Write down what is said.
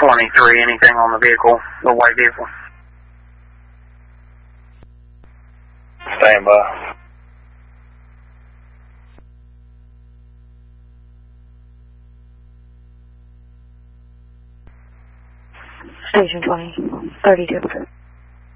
23, anything on the vehicle, the white vehicle? Stand by. Station 20, 32.